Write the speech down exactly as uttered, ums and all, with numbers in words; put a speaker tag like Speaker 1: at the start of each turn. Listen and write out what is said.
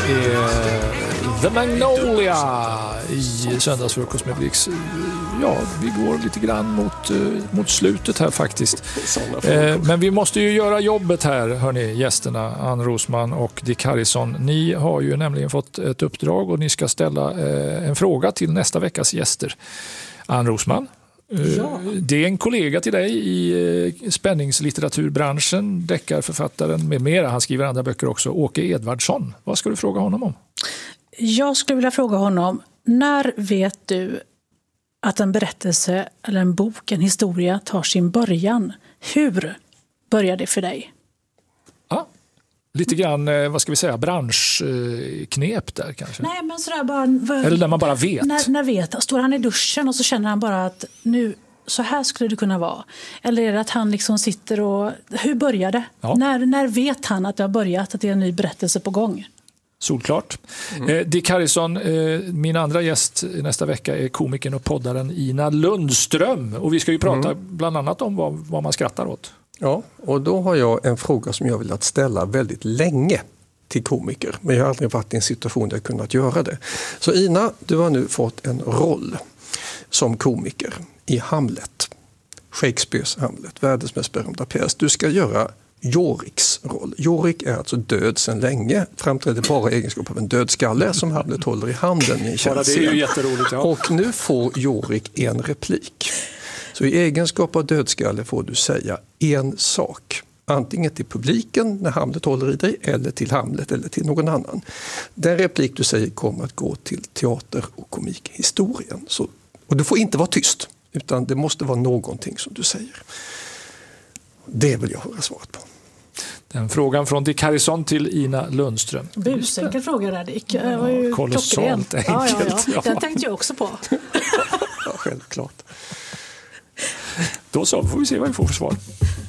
Speaker 1: är The Magnolia i söndagsfrukost med Blix. Ja, vi går lite grann mot, mot slutet här faktiskt. Eh, men vi måste ju göra jobbet här, hörni, gästerna Ann Rosman och Dick Harrison. Ni har ju nämligen fått ett uppdrag och ni ska ställa eh, en fråga till nästa veckas gäster. Ann Rosman. Ja. Det är en kollega till dig i spänningslitteraturbranschen, deckarförfattaren med mera. Han skriver andra böcker också. Åke Edvardsson. Vad ska du fråga honom om?
Speaker 2: Jag skulle vilja fråga honom, när vet du att en berättelse eller en bok, en historia tar sin början? Hur börjar det för dig?
Speaker 1: Ja, lite grann, vad ska vi säga, branschknep där kanske.
Speaker 2: Nej, men sådär bara...
Speaker 1: Eller där man bara vet.
Speaker 2: När, när vet. Står han i duschen och så känner han bara att nu, så här skulle det kunna vara. Eller är det att han liksom sitter och... Hur börjar det? Ja. När, när vet han att det har börjat, att det är en ny berättelse på gång?
Speaker 1: Solklart. Mm. Eh, Dick Harrison, eh, min andra gäst nästa vecka är komikern och poddaren Ina Lundström. Och vi ska ju prata mm. bland annat om vad, vad man skrattar åt.
Speaker 3: Ja, och då har jag en fråga som jag vill att ställa väldigt länge till komiker. Men jag har aldrig varit i en situation där jag kunnat göra det. Så Ina, du har nu fått en roll som komiker i Hamlet. Shakespeares Hamlet, världens mest berömda pjäs. Du ska göra Joriks roll. Jorik är alltså död sedan länge, framträder bara i egenskap av en dödskalle som Hamlet håller i handen i en känd
Speaker 1: scen. Det är ju jätteroligt, ja.
Speaker 3: Och nu får Jorik en replik. Så i egenskap av dödskalle får du säga en sak. Antingen till publiken när Hamlet håller i dig, eller till Hamlet eller till någon annan. Den replik du säger kommer att gå till teater- och komikhistorien. Så, och du får inte vara tyst, utan det måste vara någonting som du säger. Det vill jag höra svaret på.
Speaker 1: Den frågan från Dick Harrison till Ina Lundström.
Speaker 2: Busenkel fråga där, Dick. Det var ju
Speaker 1: kolossalt enkelt. Ja, ja,
Speaker 2: ja. Den tänkte jag också på.
Speaker 3: Ja, självklart.
Speaker 1: Då så, får vi se vad vi får för svar.